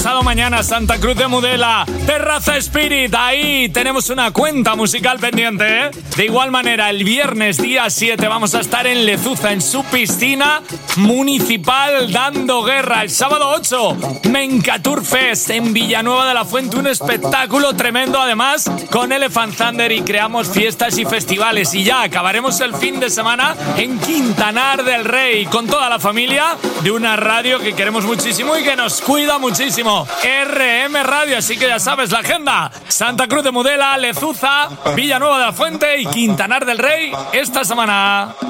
pasado mañana, Santa Cruz de Mudela, Terraza Spirit, ahí tenemos una cuenta musical pendiente, ¿eh? De igual manera, el viernes día 7 vamos a estar en Lezuza, en su piscina municipal, dando guerra. El sábado 8, Mencatur Fest en Villanueva de la Fuente, un espectáculo tremendo, además, con Elephant Thunder, y creamos fiestas y festivales. Y ya acabaremos el fin de semana en Quintanar del Rey, con toda la familia de una radio que queremos muchísimo y que nos cuida muchísimo, RM Radio. Así que ya sabes la agenda: Santa Cruz de Mudela, Lezuza, Villanueva de la Fuente y Quintanar del Rey esta semana.